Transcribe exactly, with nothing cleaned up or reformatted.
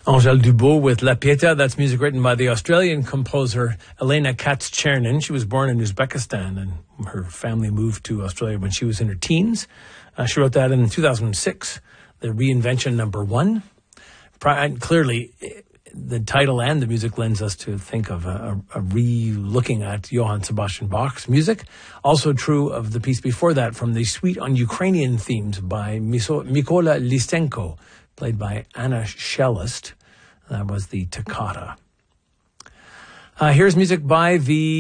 Angèle Dubos with La Pietà. That's music written by the Australian composer Elena Katz-Chernin. She was born in Uzbekistan and her family moved to Australia when she was in her teens. Uh, she wrote that in two thousand six, the reinvention number one. And clearly, the title and the music lends us to think of a, a, a re-looking at Johann Sebastian Bach's music. Also true of the piece before that, from the Suite on Ukrainian Themes by Miso, Mykola Lysenko, played by Anna Shellist. That was the Toccata. Uh, here's music by the